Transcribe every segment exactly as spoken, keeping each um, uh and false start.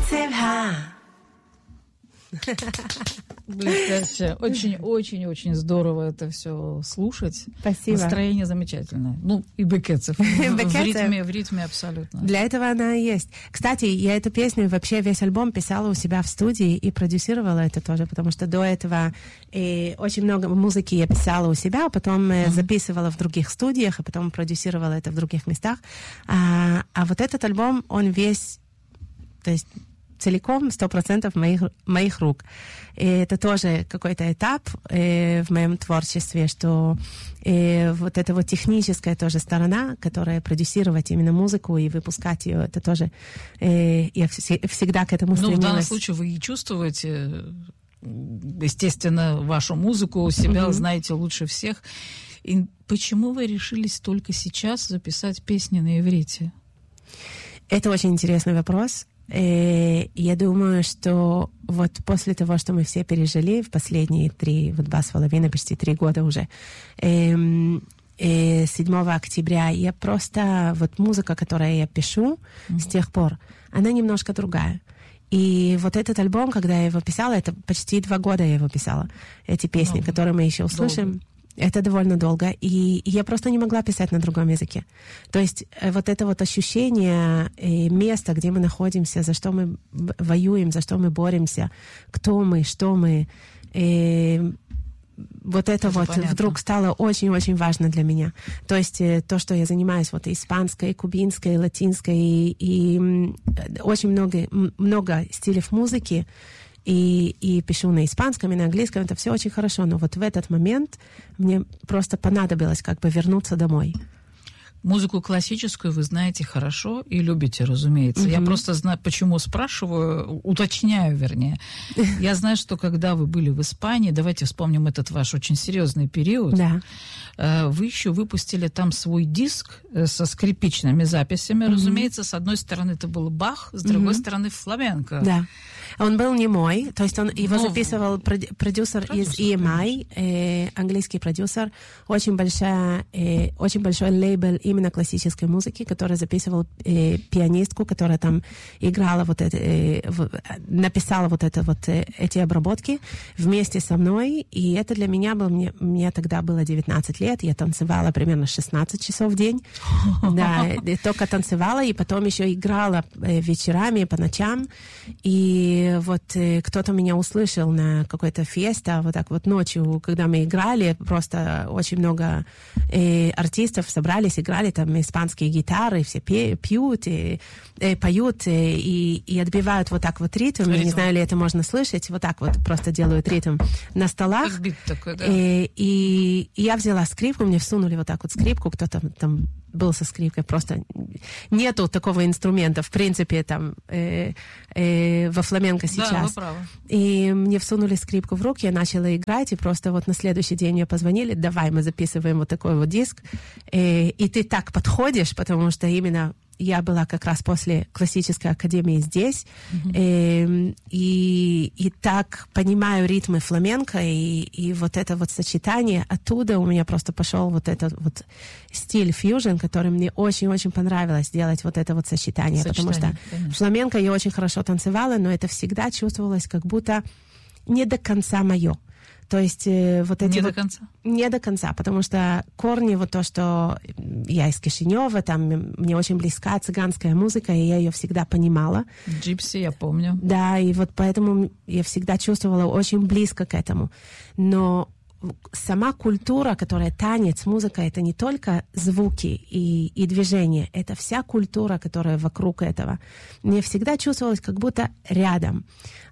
Блестяще. Очень-очень-очень здорово это все слушать. Спасибо. Настроение замечательное. Ну, и Бекетцев. В ритме, в ритме абсолютно. Для этого она и есть. Кстати, я эту песню, вообще весь альбом писала у себя в студии и продюсировала это тоже, потому что до этого э, очень много музыки я писала у себя, а потом э, uh-huh. записывала в других студиях, а потом продюсировала это в других местах. А, а вот этот альбом, он весь, то есть целиком, сто процентов моих, моих рук. И это тоже какой-то этап э, в моем творчестве, что э, вот эта вот техническая тоже сторона, которая продюсировать именно музыку и выпускать ее, это тоже э, я вс- всегда к этому стремилась. Ну, в данном случае вы и чувствуете, естественно, вашу музыку, себя mm-hmm. знаете лучше всех. И почему вы решились только сейчас записать песни на иврите? Это очень интересный вопрос. Я думаю, что вот после того, что мы все пережили в последние три, вот два с половиной, почти три года уже, эм, э, седьмого октября, я просто, вот музыка, которую я пишу mm-hmm. с тех пор, она немножко другая. И вот этот альбом, когда я его писала, это почти два года я его писала, эти песни, oh, которые мы еще услышим. Долго. Это довольно долго, и я просто не могла писать на другом языке. То есть вот это вот ощущение места, где мы находимся, за что мы воюем, за что мы боремся, кто мы, что мы, и вот это, это вот понятно. Вдруг стало очень-очень важно для меня. То есть то, что я занимаюсь вот испанской, кубинской, латинской, и, и очень много, много стилей музыки, И, и пишу на испанском и на английском, это все очень хорошо, но вот в этот момент мне просто понадобилось как бы вернуться домой. Музыку классическую вы знаете хорошо и любите, разумеется. Mm-hmm. Я просто знаю, почему спрашиваю, уточняю, вернее. Я знаю, что когда вы были в Испании, давайте вспомним этот ваш очень серьезный период, да. вы еще выпустили там свой диск со скрипичными записями. Mm-hmm. Разумеется, с одной стороны это был Бах, с другой mm-hmm. стороны фламенко. Да. Он был не мой, то есть он, его ну, записывал продюсер, продюсер из и эм ай, э, английский продюсер, очень, большая, э, очень большой лейбл именно классической музыки, который записывал э, пианистку, которая там играла вот это, э, в, написала вот это вот э, эти обработки вместе со мной, и это для меня было, мне, мне тогда было девятнадцать лет, я танцевала примерно шестнадцать часов в день, да, только танцевала, и потом еще играла вечерами, по ночам, и И вот э, кто-то меня услышал на какой-то фесте, вот так вот ночью, когда мы играли, просто очень много э, артистов собрались, играли там испанские гитары, все пе- пьют, и, э, поют э, и, и отбивают вот так вот ритм. ритм. Я не знаю, ли это можно слышать, вот так вот просто делают ритм на столах. Как бит такой, да. Э, и, и я взяла скрипку, мне всунули вот так вот скрипку, кто-то там был со скрипкой, просто нету такого инструмента, в принципе, там, э, э, во фламенко сейчас. Да, вы правы. И мне всунули скрипку в руки, я начала играть, и просто вот на следующий день мне позвонили, давай, мы записываем вот такой вот диск, э, и ты так подходишь, потому что именно я была как раз после классической академии здесь, mm-hmm. э, и, и так понимаю ритмы фламенко, и, и вот это вот сочетание, оттуда у меня просто пошел вот этот вот стиль фьюжн, который мне очень-очень понравилось делать, вот это вот сочетание, сочетание потому что конечно. Фламенко я очень хорошо танцевала, но это всегда чувствовалось как будто не до конца мое. То есть э, вот эти не вот, до конца? Не до конца, потому что корни, вот то, что я из Кишинева, там мне очень близка цыганская музыка, и я ее всегда понимала. Джипси, я помню. Да, и вот поэтому я всегда чувствовала очень близко к этому. Но сама культура, которая танец, музыка, это не только звуки и, и движения, это вся культура, которая вокруг этого. Мне всегда чувствовалось как будто рядом.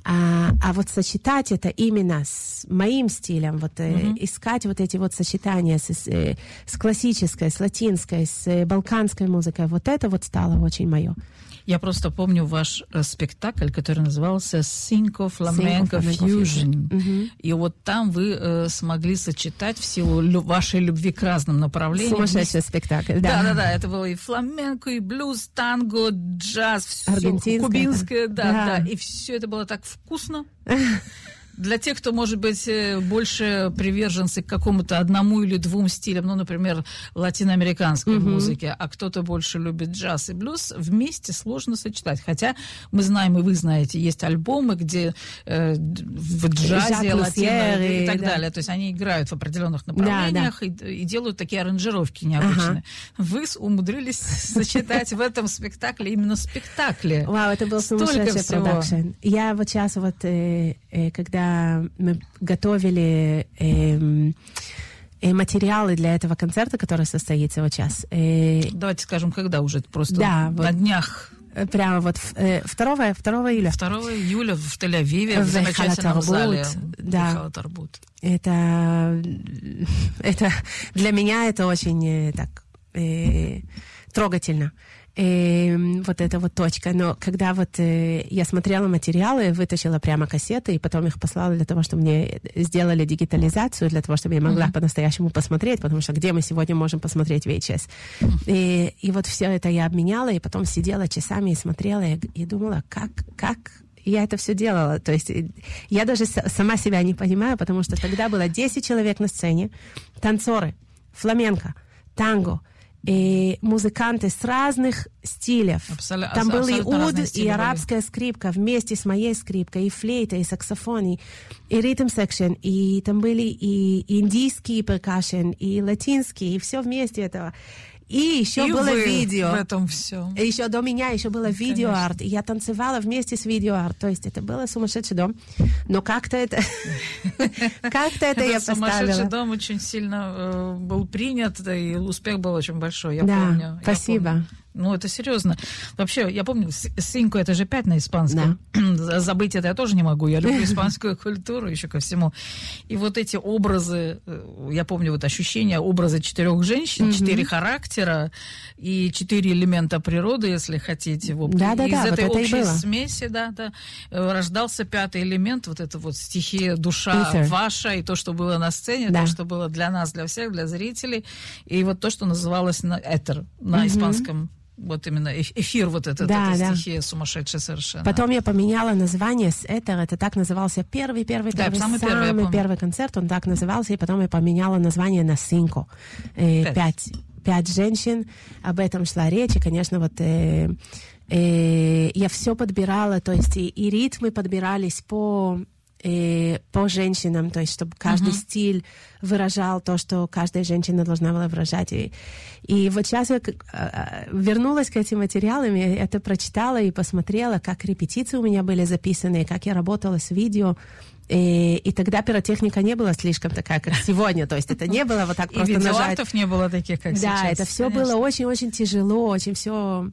А, а вот сочетать это именно с моим стилем, вот mm-hmm. э, искать вот эти вот сочетания с, с, э, с классической, с латинской, с э, балканской музыкой, вот это вот стало очень мое. Я просто помню ваш э, спектакль, который назывался Cinco Flamenco Fusion. Mm-hmm. И вот там вы э, смогли сочетать в силу лю- вашей любви к разным направлениям. Сумасшедший спектакль, да. Да-да-да, это было и фламенко, и блюз, танго, джаз, все, кубинское, да, да, да. И все это было так вкусно. Для тех, кто, может быть, больше приверженцы к какому-то одному или двум стилям, ну, например, латиноамериканской mm-hmm. музыке, а кто-то больше любит джаз и блюз, вместе сложно сочетать. Хотя мы знаем, и вы знаете, есть альбомы, где э, в джазе, латино и так да. далее. То есть они играют в определенных направлениях да, да. И, и делают такие аранжировки необычные. Ага. Вы умудрились сочетать в этом спектакле именно спектакли. Вау, это был сумасшедший продакшн. Я вот сейчас вот, э, э, когда мы готовили э, э, материалы для этого концерта, который состоится вот сейчас. Э, Давайте скажем, когда уже, просто да, на вот, днях. Прямо вот э, второго июля. второго июля в Тель-Авиве, в замечательном зале. Да. Это, это для меня это очень так э, трогательно. Э, вот эта вот точка. Но когда вот э, я смотрела материалы, вытащила прямо кассеты, и потом их послала для того, чтобы мне сделали дигитализацию, для того, чтобы я могла mm-hmm. по-настоящему посмотреть, потому что где мы сегодня можем посмотреть ви эйч эс? Mm-hmm. И, и вот все это я обменяла, и потом сидела часами и смотрела, и, и думала, как, как я это все делала. То есть я даже сама себя не понимаю, потому что тогда было десять человек на сцене, танцоры, фламенко, танго, и музыканты с разных стилей. Абсолютно, Там был и уд, и арабская были. Скрипка вместе с моей скрипкой, и флейта, и саксофон, и, и ритм-секшн, и там были и, и индийские перкашн, и латинские, и все вместе этого. И еще и было вы видео. В этом все. Еще до меня еще было видеоарт. И я танцевала вместе с видеоарт. То есть это было сумасшедший дом. Но как-то это... Как-то это я поставила. Сумасшедший дом очень сильно был принят, и успех был очень большой. Я помню. Спасибо. Ну, это серьезно. Вообще, я помню, синько — это же пять на испанском. Да. Забыть это я тоже не могу. Я люблю испанскую культуру еще ко всему. И вот эти образы, я помню вот ощущение образа четырех женщин, mm-hmm. четыре характера и четыре элемента природы, если хотите. Вот. Да, да, из да, этой вот общей это смеси, да, да, рождался пятый элемент, вот это вот стихия, душа Ether. Ваша, и то, что было на сцене, да. то, что было для нас, для всех, для зрителей, и вот то, что называлось на этер, на mm-hmm. испанском. Вот именно эфир, вот этот, да, эта да. стихия сумасшедшая совершенно. Потом я поменяла название с «Этер», это так назывался первый, первый, да, первый, самый, самый первый, первый концерт, он так назывался, и потом я поменяла название на «Синко», э, пять. пять. Пять женщин, об этом шла речь, и, конечно, вот э, э, я все подбирала, то есть и, и ритмы подбирались по... по женщинам, то есть чтобы каждый uh-huh. стиль выражал то, что каждая женщина должна была выражать. И, и вот сейчас я вернулась к этим материалам, я это прочитала и посмотрела, как репетиции у меня были записаны, как я работала с видео. И, и тогда пиротехника не была слишком такая, как сегодня. То есть это не было вот так просто нажать. И видеоартов не было таких, как да, сейчас. Да, это все было очень-очень тяжело, очень все...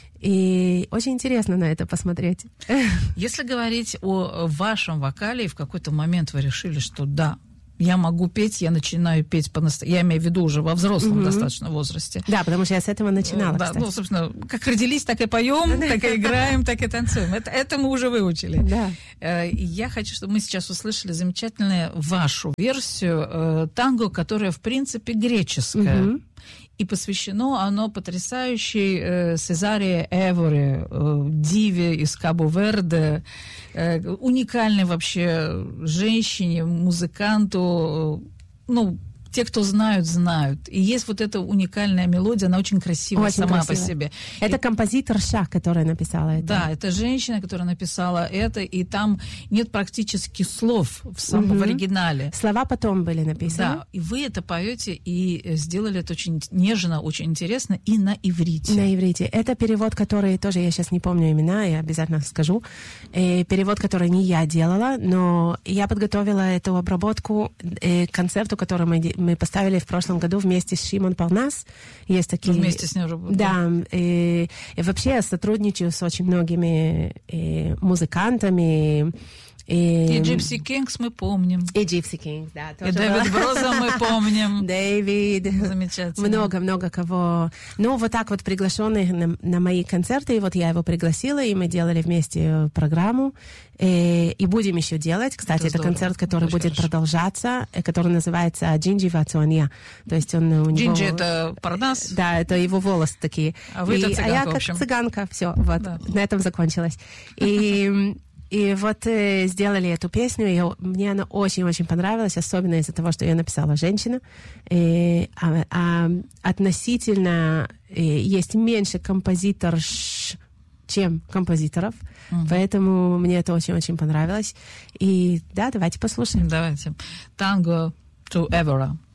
И очень интересно на это посмотреть. Если говорить о вашем вокале, и в какой-то момент вы решили, что да, я могу петь, я начинаю петь по-настоящему. Я имею в виду уже во взрослом mm-hmm. достаточно возрасте. Да, потому что я с этого начинала, да, кстати. Ну, собственно, как родились, так и поем, так и играем, так и танцуем. Это, это мы уже выучили. Да. Я хочу, чтобы мы сейчас услышали замечательную вашу версию танго, которая, в принципе, греческая. Mm-hmm. И посвящено оно потрясающей э, Сезаре Эворе, э, диве из Кабо-Верде, э, уникальной вообще женщине, музыканту, э, ну, те, кто знают, знают. И есть вот эта уникальная мелодия, она очень красивая очень сама красивая. По себе. Это и... композиторша, которая написала это. Да, это женщина, которая написала это, и там нет практически слов в самом угу. в оригинале. Слова потом были написаны. Да, и вы это поете, и сделали это очень нежно, очень интересно, и на иврите. На иврите. Это перевод, который тоже, я сейчас не помню имена, я обязательно скажу. И перевод, который не я делала, но я подготовила эту обработку к концерту, который мы мы поставили в прошлом году вместе с Шимон Парнас. Есть такие... Вместе с ним работали. Да. И, и вообще я сотрудничаю с очень многими и, музыкантами. И, и Gypsy Kings мы помним. И Gypsy Kings, да. И Дэвид Броза мы помним. Дэвид. Замечательно. Много-много кого. Ну, вот так вот приглашенных на, на мои концерты. И вот я его пригласила, и мы делали вместе программу. И, и будем еще делать. Кстати, это, это концерт, который Очень будет хорошо. Продолжаться, который называется «Джинджи Вацуанья». То есть он у него... Джинджи — это Парнас? Да, это его волосы такие. А вы — это цыганка, а я как в общем. Цыганка. Все, вот. Да. На этом закончилось. И... И вот э, сделали эту песню, и я, мне она очень-очень понравилась, особенно из-за того, что ее написала женщина. И, а, а, относительно э, есть меньше композиторш, чем композиторов, mm-hmm. поэтому мне это очень-очень понравилось. И да, давайте послушаем. Давайте. Tango to Evora.